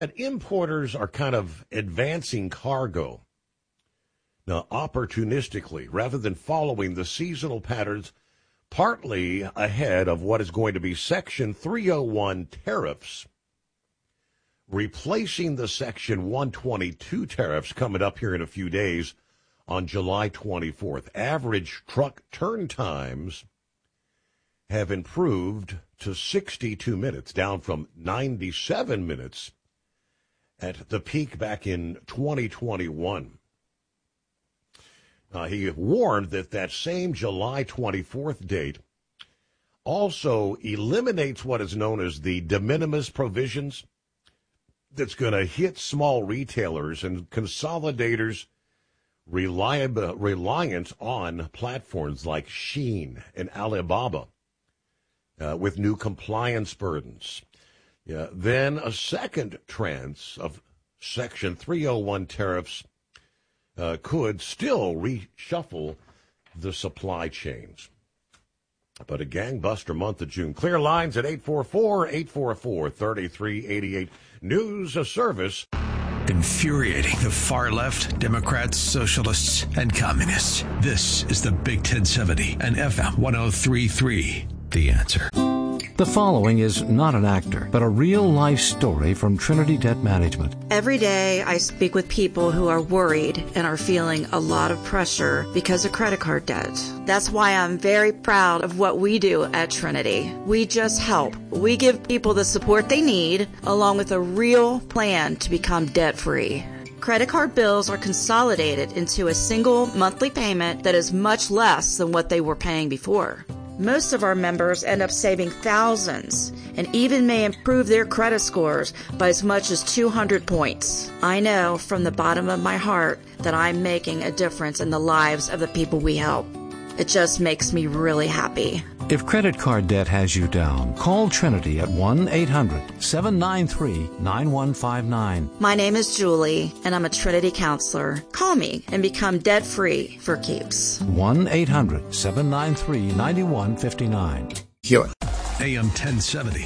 And importers are kind of advancing cargo now opportunistically rather than following the seasonal patterns, partly ahead of what is going to be Section 301 tariffs, replacing the Section 122 tariffs coming up here in a few days on July 24th. Average truck turn times have improved to 62 minutes, down from 97 minutes at the peak back in 2021. He warned that same July 24th date also eliminates what is known as the de minimis provisions that's going to hit small retailers and consolidators reliant on platforms like Shein and Alibaba with new compliance burdens. Then a second tranche of Section 301 tariffs could still reshuffle the supply chains. But a gangbuster month of June. Clear lines at 844-844-3388. News Service. Infuriating the far left, Democrats, socialists, and communists. This is the Big 1070 and FM 103.3. The Answer. The following is not an actor, but a real-life story from Trinity Debt Management. Every day I speak with people who are worried and are feeling a lot of pressure because of credit card debt. That's why I'm very proud of what we do at Trinity. We just help. We give people the support they need, along with a real plan to become debt-free. Credit card bills are consolidated into a single monthly payment that is much less than what they were paying before. Most of our members end up saving thousands and even may improve their credit scores by as much as 200 points. I know from the bottom of my heart that I'm making a difference in the lives of the people we help. It just makes me really happy. If credit card debt has you down, call Trinity at 1-800-793-9159. My name is Julie, and I'm a Trinity counselor. Call me and become debt-free for keeps. 1-800-793-9159. Hewitt. AM 1070.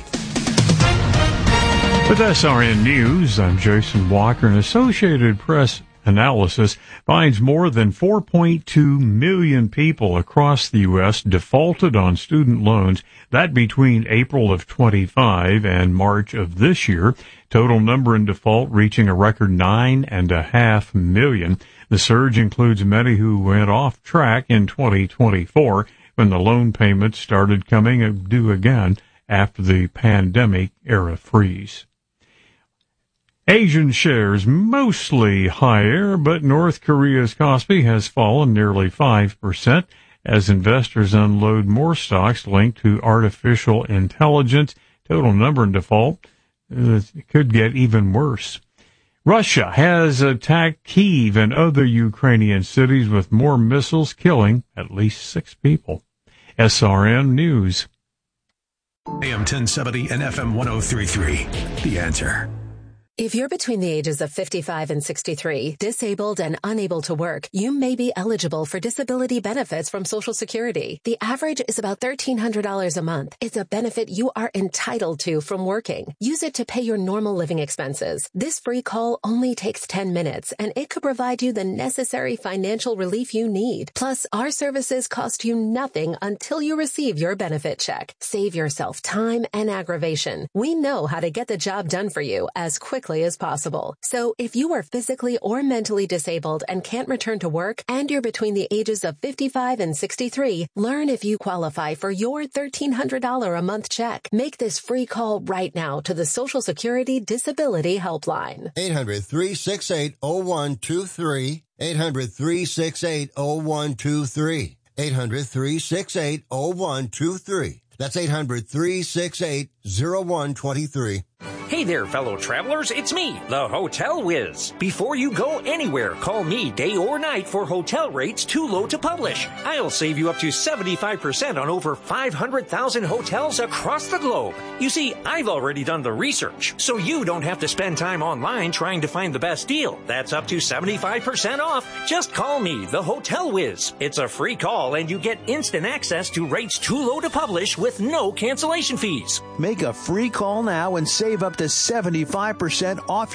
With SRN News, I'm Jason Walker. An Associated Press analysis finds more than 4.2 million people across the U.S. defaulted on student loans. That between April of 25 and March of this year. Total number in default reaching a record 9.5 million. The surge includes many who went off track in 2024 when the loan payments started coming due again after the pandemic era freeze. Asian shares mostly higher, but North Korea's Kospi has fallen nearly 5% as investors unload more stocks linked to artificial intelligence. Total number in default could get even worse. Russia has attacked Kyiv and other Ukrainian cities with more missiles, killing at least 6 people. SRN News. AM 1070 and FM 103.3. The Answer. If you're between the ages of 55 and 63, disabled and unable to work, you may be eligible for disability benefits from Social Security. The average is about $1,300 a month. It's a benefit you are entitled to from working. Use it to pay your normal living expenses. This free call only takes 10 minutes, and it could provide you the necessary financial relief you need. Plus, our services cost you nothing until you receive your benefit check. Save yourself time and aggravation. We know how to get the job done for you as quickly as possible. So if you are physically or mentally disabled and can't return to work, and you're between the ages of 55 and 63, learn if you qualify for your $1,300 a month check. Make this free call right now to the Social Security Disability Helpline. 800-368-0123. 800-368-0123. 800-368-0123. That's 800-368-0123. Hey there, fellow travelers. It's me, the Hotel Whiz. Before you go anywhere, call me day or night for hotel rates too low to publish. I'll save you up to 75% on over 500,000 hotels across the globe. You see, I've already done the research, so you don't have to spend time online trying to find the best deal. That's up to 75% off. Just call me, the Hotel Whiz. It's a free call, and you get instant access to rates too low to publish with no cancellation fees. Make a free call now and save up to 75% off